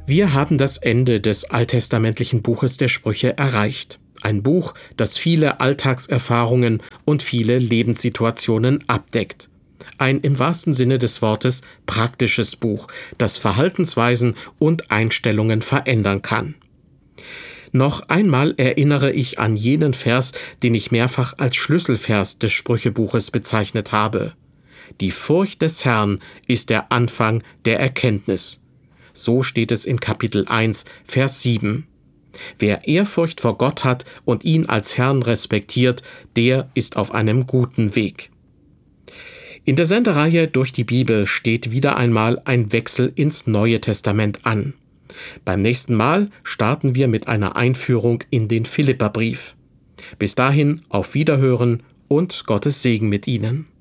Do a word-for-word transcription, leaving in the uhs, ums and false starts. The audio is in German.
Wir haben das Ende des alttestamentlichen Buches der Sprüche erreicht. Ein Buch, das viele Alltagserfahrungen und viele Lebenssituationen abdeckt. Ein im wahrsten Sinne des Wortes praktisches Buch, das Verhaltensweisen und Einstellungen verändern kann. Noch einmal erinnere ich an jenen Vers, den ich mehrfach als Schlüsselvers des Sprüchebuches bezeichnet habe. Die Furcht des Herrn ist der Anfang der Erkenntnis. So steht es in Kapitel eins, Vers sieben. Wer Ehrfurcht vor Gott hat und ihn als Herrn respektiert, der ist auf einem guten Weg. In der Sendereihe Durch die Bibel steht wieder einmal ein Wechsel ins Neue Testament an. Beim nächsten Mal starten wir mit einer Einführung in den Philipperbrief. Bis dahin auf Wiederhören und Gottes Segen mit Ihnen.